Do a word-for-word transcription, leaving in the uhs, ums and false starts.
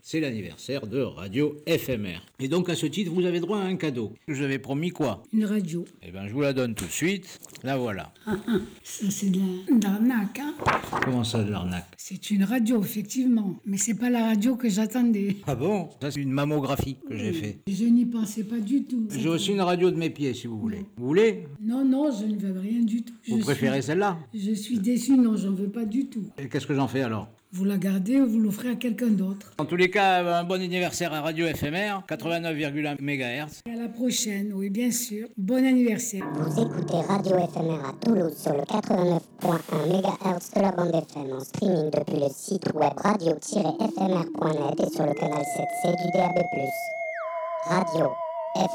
C'est l'anniversaire de Radio F M R. Et donc à ce titre, vous avez droit à un cadeau. Je vous avais promis quoi? Une radio. Eh bien, je vous la donne tout de suite. La voilà. Ah, ah, ça c'est de la- de l'arnaque, hein. Comment ça, de l'arnaque? C'est une radio, effectivement. Mais c'est pas la radio que j'attendais. Ah bon? Ça, c'est une mammographie que j'ai fait. Je n'y pensais pas du tout. J'ai aussi une radio de mes pieds, si vous voulez. Vous voulez? Non, non, je ne veux rien du tout. Vous Je préférez suis- celle-là? Je suis déçu, non, j'en veux pas du tout. Et qu'est-ce que j'en fais alors? Vous la gardez ou vous l'offrez à quelqu'un d'autre. En tous les cas, un bon anniversaire à Radio F M R, quatre-vingt-neuf virgule un mégahertz. À la prochaine, oui, bien sûr. Bon anniversaire. Vous écoutez Radio F M R à Toulouse sur le quatre-vingt-neuf virgule un mégahertz de la bande F M en streaming depuis le site web radio tiret f m r point net et sur le canal sept C du D A B plus. Radio